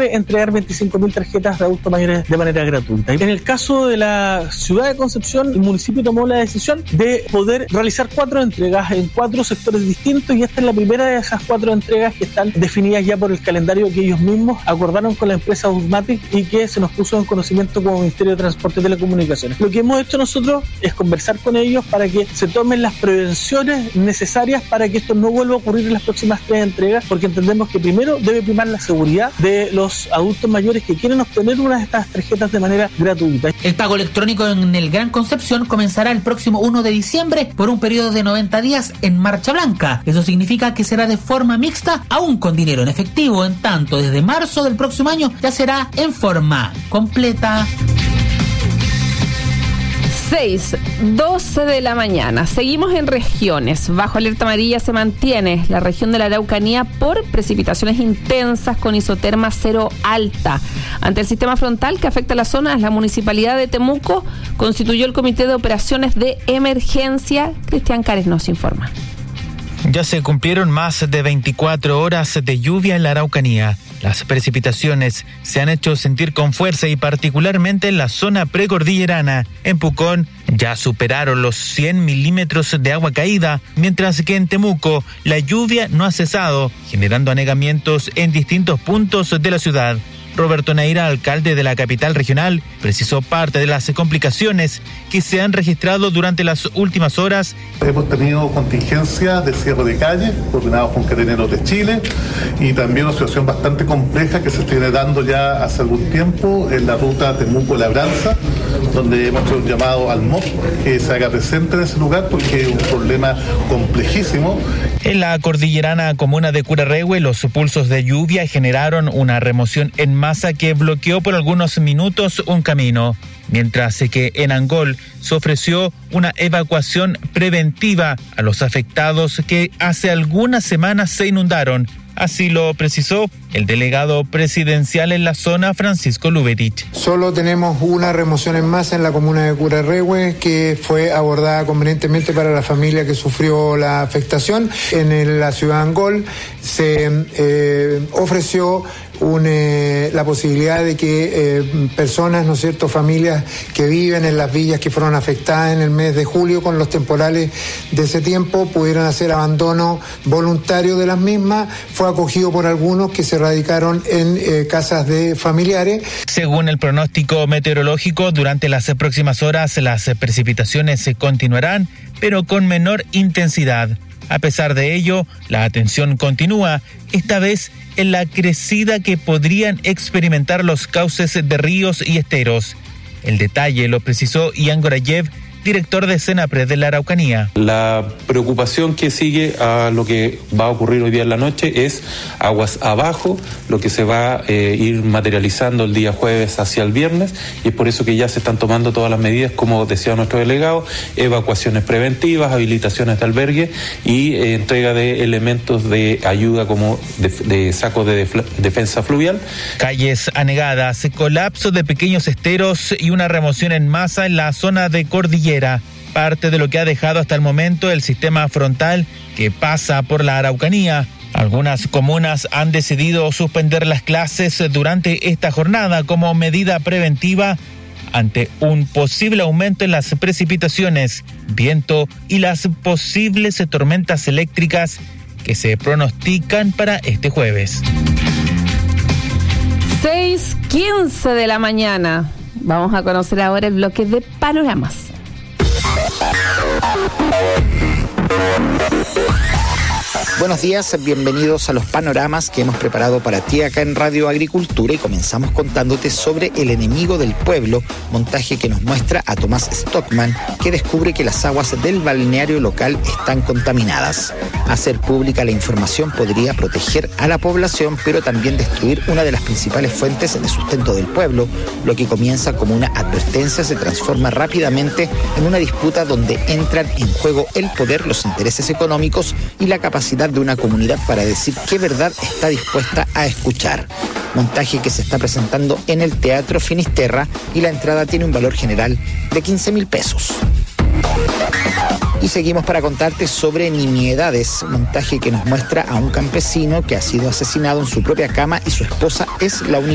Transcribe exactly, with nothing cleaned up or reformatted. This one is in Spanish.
debe entregar veinticinco mil tarjetas de adultos mayores de manera gratuita. En el caso de la ciudad de Concepción, el municipio tomó la decisión de poder realizar cuatro entregas en cuatro sectores distintos, y esta es la primera de esas cuatro entregas que están definidas ya por el calendario que ellos mismos acordaron con la empresa Usmatic y que se nos puso en conocimiento como Ministerio de Transporte y Telecomunicaciones. Lo que hemos hecho nosotros es conversar con ellos para que se tomen las prevenciones necesarias para que esto no vuelva a ocurrir en las próximas tres entregas, porque entendemos que primero debe primar la seguridad de los adultos mayores que quieren obtener una de estas tarjetas de manera gratuita. El pago electrónico en el Gran Concepción comenzará el próximo primero de diciembre por un periodo de noventa días en marcha blanca. Eso significa que será de forma mixta, aún con dinero en efectivo, en tanto desde marzo del próximo año ya será en forma completa. seis, doce de la mañana. Seguimos en regiones. Bajo alerta amarilla se mantiene la región de la Araucanía por precipitaciones intensas con isoterma cero alta. Ante el sistema frontal que afecta a la zona, la Municipalidad de Temuco constituyó el Comité de Operaciones de Emergencia. Cristian Cárez nos informa. Ya se cumplieron más de veinticuatro horas de lluvia en la Araucanía. Las precipitaciones se han hecho sentir con fuerza y particularmente en la zona precordillerana. En Pucón ya superaron los cien milímetros de agua caída, mientras que en Temuco la lluvia no ha cesado, generando anegamientos en distintos puntos de la ciudad. Roberto Neira, alcalde de la capital regional, precisó parte de las complicaciones que se han registrado durante las últimas horas. Hemos tenido contingencia de cierre de calles, coordinados con Carabineros de Chile, y también una situación bastante compleja que se está dando ya hace algún tiempo en la ruta Temuco-Labranza, donde hemos hecho un llamado al M O P que se haga presente en ese lugar porque es un problema complejísimo. En la cordillerana comuna de Curarrehue, los pulsos de lluvia generaron una remoción en masa que bloqueó por algunos minutos un camino, mientras que en Angol se ofreció una evacuación preventiva a los afectados que hace algunas semanas se inundaron. Así lo precisó el delegado presidencial en la zona, Francisco Lubetich. Solo tenemos una remoción en masa en la comuna de Curarrehue que fue abordada convenientemente para la familia que sufrió la afectación. En la ciudad de Angol se eh, ofreció Un, eh, la posibilidad de que eh, personas, ¿no es cierto?, familias que viven en las villas que fueron afectadas en el mes de julio con los temporales de ese tiempo pudieran hacer abandono voluntario de las mismas. Fue acogido por algunos que se radicaron en eh, casas de familiares. Según el pronóstico meteorológico, durante las próximas horas las precipitaciones se continuarán, pero con menor intensidad. A pesar de ello, la atención continúa, esta vez en la crecida que podrían experimentar los cauces de ríos y esteros. El detalle lo precisó Ian Gorayev, director de Senapred de la Araucanía. La preocupación que sigue a lo que va a ocurrir hoy día en la noche es aguas abajo, lo que se va a eh, ir materializando el día jueves hacia el viernes, y es por eso que ya se están tomando todas las medidas, como decía nuestro delegado, evacuaciones preventivas, habilitaciones de albergue y eh, entrega de elementos de ayuda como de, de sacos de def- defensa fluvial. Calles anegadas, colapso de pequeños esteros y una remoción en masa en la zona de cordillera. Parte de lo que ha dejado hasta el momento el sistema frontal que pasa por la Araucanía. Algunas comunas han decidido suspender las clases durante esta jornada como medida preventiva ante un posible aumento en las precipitaciones, viento y las posibles tormentas eléctricas que se pronostican para este jueves. seis quince de la mañana. Vamos a conocer ahora el bloque de panoramas. Buenos días, bienvenidos a los panoramas que hemos preparado para ti acá en Radio Agricultura, y comenzamos contándote sobre El enemigo del pueblo, montaje que nos muestra a Tomás Stockman, que descubre que las aguas del balneario local están contaminadas. Hacer pública la información podría proteger a la población, pero también destruir una de las principales fuentes de sustento del pueblo. Lo que comienza como una advertencia se transforma rápidamente en una disputa donde entran en juego el poder, los intereses económicos y la capacidad de una comunidad para decir qué verdad está dispuesta a escuchar. Montaje que se está presentando en el Teatro Finisterra y la entrada tiene un valor general de quince mil pesos. Y seguimos para contarte sobre Nimiedades, montaje que nos muestra a un campesino que ha sido asesinado en su propia cama y su esposa es la única